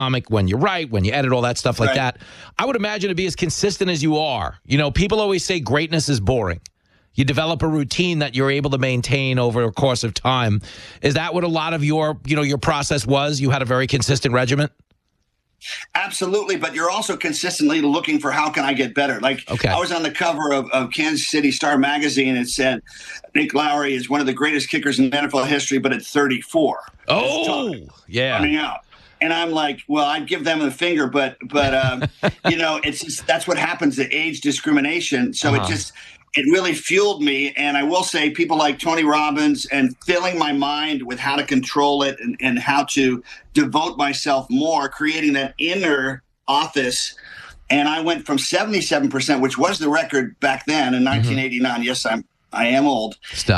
comic, when you write, when you edit, all that stuff like that. I would imagine to be as consistent as you are. You know, people always say greatness is boring. You develop a routine that you're able to maintain over a course of time. Is that what a lot of your process was? You had a very consistent regimen? Absolutely, but you're also consistently looking for how can I get better. Like I was on the cover of Kansas City Star magazine. It said Nick Lowery is one of the greatest kickers in NFL history, but at 34. Oh, yeah. Coming out. And I'm like, well, I'd give them the finger, but you know, it's just, that's what happens to age discrimination. So it really fueled me. And I will say people like Tony Robbins and filling my mind with how to control it and how to devote myself more, creating that inner office. And I went from 77%, which was the record back then in 1989. Yes, I am old. To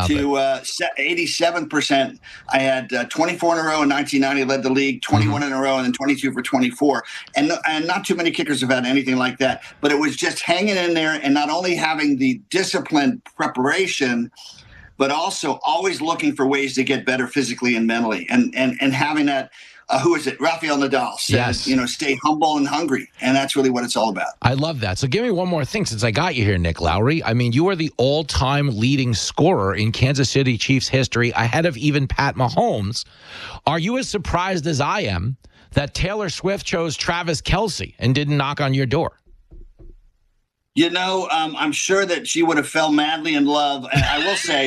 87%. I had 24 in a row in 1990, led the league, 21 in a row, and then 22 for 24. And not too many kickers have had anything like that. But it was just hanging in there and not only having the disciplined preparation, but also always looking for ways to get better physically and mentally. And having that, who is it? Rafael Nadal says, you know, stay humble and hungry. And that's really what it's all about. I love that. So give me one more thing since I got you here, Nick Lowery. I mean, you are the all-time leading scorer in Kansas City Chiefs history, ahead of even Pat Mahomes. Are you as surprised as I am that Taylor Swift chose Travis Kelce and didn't knock on your door? You know, I'm sure that she would have fell madly in love. And I will say,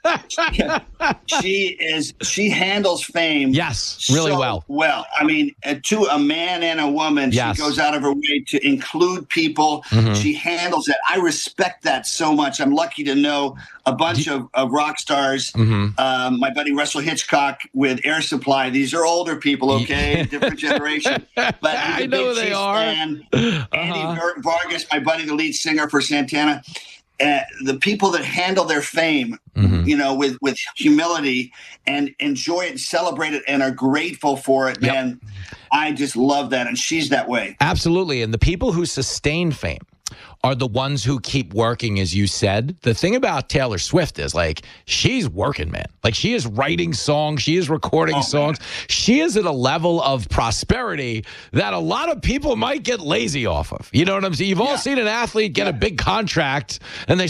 she handles fame. Yes, really well. Well, I mean, to a man and a woman, she goes out of her way to include people. She handles it. I respect that so much. I'm lucky to know a bunch of rock stars. My buddy Russell Hitchcock with Air Supply. These are older people, okay? Different generation. But I know they are. Andy Vargas, my buddy, the lead singer for Santana. The people that handle their fame, you know, with humility and enjoy it and celebrate it and are grateful for it, man, I just love that. And she's that way. Absolutely. And the people who sustain fame are the ones who keep working, as you said. The thing about Taylor Swift is, like, she's working, man. Like, she is writing songs. She is recording songs. Man. She is at a level of prosperity that a lot of people might get lazy off of. You know what I'm saying? You've all seen an athlete get a big contract, and they